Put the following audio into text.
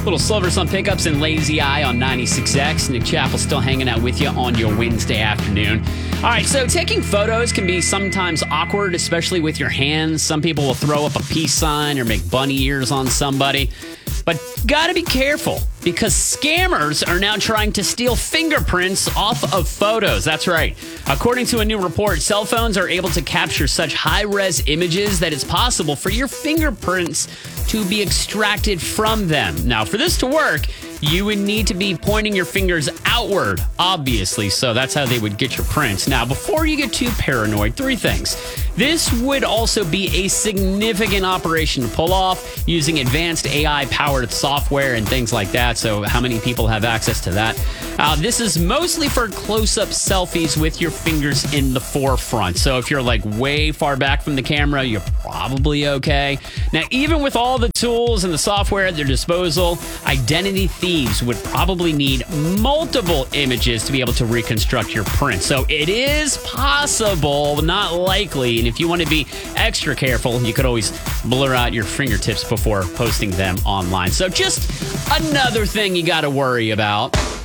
Little Silversun pickups and Lazy Eye on 96X. Nick Chappell still hanging out with you on your Wednesday afternoon. All right, so taking photos can be sometimes awkward, especially with your hands. Some people will throw up a peace sign or make bunny ears on somebody. But gotta be careful because scammers are now trying to steal fingerprints off of photos. That's right. According to a new report, cell phones are able to capture such high-res images that it's possible for your fingerprints to be extracted from them. Now, for this to work, you would need to be pointing your fingers outward, obviously, so that's how they would get your prints. Now, before you get too paranoid, 3 things. This would also be a significant operation to pull off using advanced AI-powered software and things like that, so how many people have access to that? This is mostly for close-up selfies with your fingers in the forefront, so if you're like way far back from the camera, you're probably okay. Now, even with all the tools and the software at their disposal, identity thieves would probably need multiple images to be able to reconstruct your print. So it is possible, not likely. And if you want to be extra careful, you could always blur out your fingertips before posting them online. So just another thing you got to worry about.